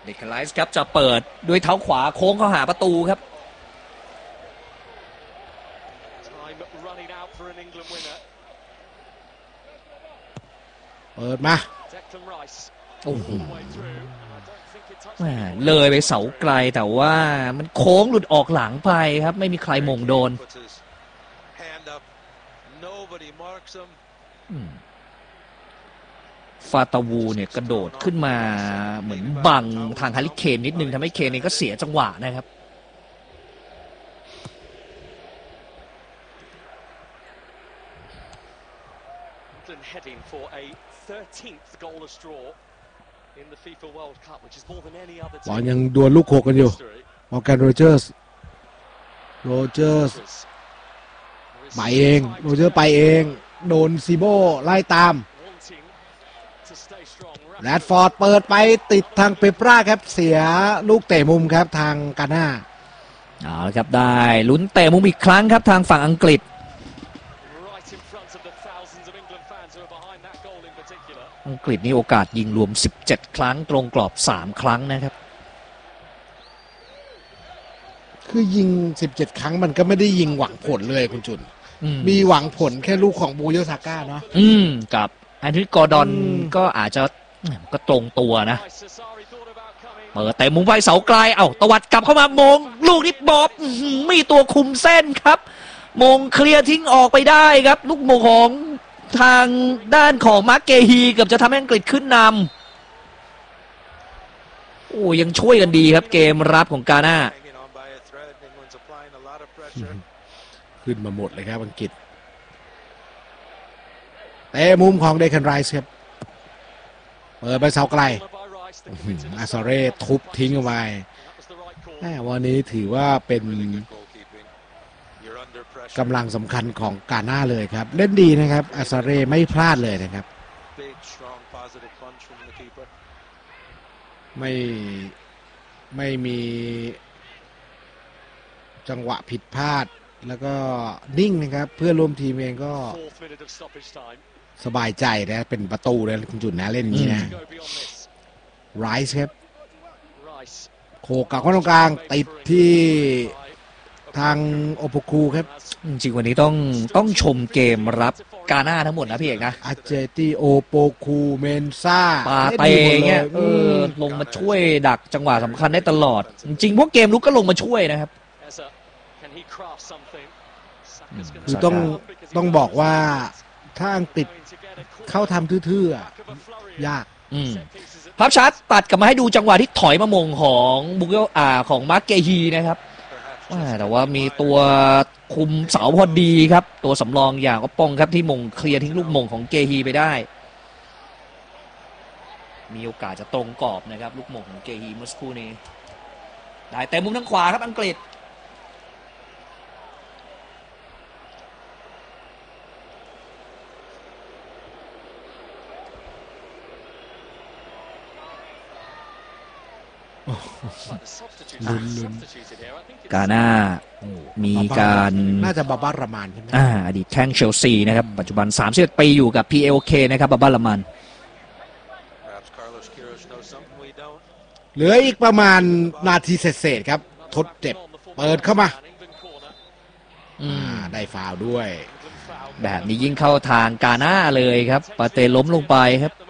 เดคไลส์ครับจะเปิดด้วยเท้าขวาโค้งเข้าหาประตูครับเปิดมาโอ้โหเลยไปเสาไกลแต่ว่ามันโค้งหลุดออกหลังไปครับไม่มีใครมงโดนฟาตาวูเนี่ยกระโดดขึ้นมาเหมือนบังทางฮาริเคนนิดนึงทำให้เคนเองก็เสียจังหวะนะครับบอลยังดวลลูกโขกกันอยู่มอร์แกนโรเจอร์สไปเองโรเจอร์ไปเองโดนซีโบไล่ตามแรดฟอร์ดเปิดไปติดทางเปปราครับเสียลูกเตะมุมครับทางกาน่าเอาละครับได้ลุ้นเตะมุมอีกครั้งครับทางฝั่งอังกฤษอังกฤษนี่โอกาสยิงรวม17ครั้งตรงกรอบ3ครั้งนะครับคือยิง17ครั้งมันก็ไม่ได้ยิงหวังผลเลยคุณจุนมีหวังผลแค่ลูกของบูโยซาก้าเนาะกับแอนโทนีกอร์ดอนก็อาจจะก็ตรงตัวนะเปิดแต่มุมไฟเสาไกลตวัดกลับเข้ามามงลูกนี้บอบมีตัวคุมเส้นครับมงเคลียร์ทิ้งออกไปได้ครับลูกมงของทางด้านของมาร์เกฮีเกือบจะทำให้อังกฤษขึ้นนำโอ้ยังช่วยกันดีครับเกมรับของกาน่าขึ้นมาหมดเลยครับอังกฤษเตะมุมของเดคันไรส์ครับเปิดไปเสาไกลอาซาเร่ทุบทิ้งเอาไว้วันนี้ถือว่าเป็นกำลังสำคัญของกาน่าเลยครับเล่นดีนะครับอาซาเร่ไม่พลาดเลยนะครับไม่มีจังหวะผิดพลาดแล้วก็นิ่งนะครับเพื่อนร่วมทีมเองก็สบายใจนะเป็นประตูเลยคุณจุดนะเล่นอย่างนี้นะไรส์ครับโขกกับข้างตรงกลางติดที่ทางโอโปคูครับจริงวันนี้ต้องชมเกมรับกาน่าทั้งหมดนะพี่เอกนะอาเจติโอโปคูเมนซ่าปาเตเงี้ยลงมาช่วยดักจังหวะสำคัญได้ตลอดจริงพวกเกมลุกก็ลงมาช่วยนะครับคือต้องบอกว่าถ้าอังกฤษเข้าทำทื่อๆยากภาพชัดตัดกลับมาให้ดูจังหวะที่ถอยมามงของบุกเกลของมาร์เกฮีนะครับแต่ว่ามีตัวคุมเสาพอดีครับตัวสำรองอย่างก็ป้องครับที่มงเคลียร์ทิ้งลูกมงของเกฮีไปได้มีโอกาสจะตรงกรอบนะครับลูกมงของเกฮีเมื่อสักครู่นี้ได้เต็มมุมทางขวาครับอังกฤษกาน่ามีการน่าจะบาบารามันใช่ไหมอดีตแข้งเชลซีนะครับปัจจุบัน31 ปีอยู่กับ PLK นะครับบาบารามันเหลืออีกประมาณนาทีเศษครับทดเจ็บเปิดเข้ามาได้ฟาวล์ด้วยแบบนี้ยิ่งเข้าทางกาน่าเลยครับปาเตล้มลงไปครับ